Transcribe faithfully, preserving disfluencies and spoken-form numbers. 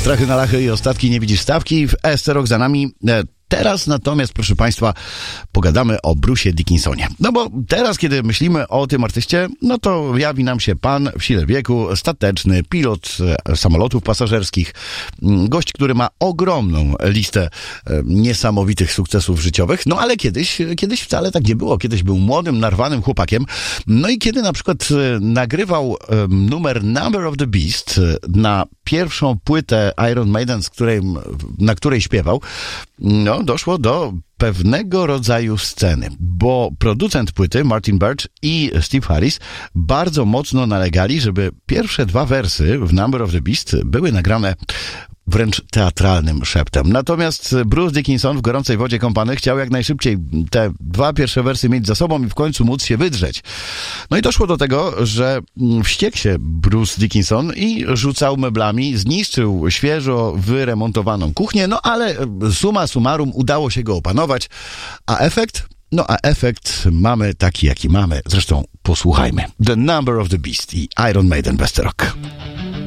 Strachy na lachy i ostatki nie widzisz stawki. W Ester Rock za nami. Teraz natomiast, proszę Państwa, pogadamy o Bruce'ie Dickinsonie. No bo teraz, kiedy myślimy o tym artyście, no to jawi nam się pan w sile wieku, stateczny, pilot samolotów pasażerskich, gość, który ma ogromną listę niesamowitych sukcesów życiowych, no ale kiedyś, kiedyś wcale tak nie było. Kiedyś był młodym, narwanym chłopakiem. No i kiedy na przykład nagrywał numer Number of the Beast na pierwszą płytę Iron Maiden, z której, na której śpiewał, no, doszło do pewnego rodzaju sceny, bo producent płyty, Martin Birch i Steve Harris, bardzo mocno nalegali, żeby pierwsze dwa wersy w Number of the Beast były nagrane wręcz teatralnym szeptem. Natomiast Bruce Dickinson w gorącej wodzie kąpany chciał jak najszybciej te dwa pierwsze wersy mieć za sobą i w końcu móc się wydrzeć. No i doszło do tego, że wściekł się Bruce Dickinson i rzucał meblami, zniszczył świeżo wyremontowaną kuchnię, no ale summa summarum udało się go opanować, a efekt? No a efekt mamy taki, jaki mamy. Zresztą posłuchajmy. The Number of the Beast i Iron Maiden w Ester Rock.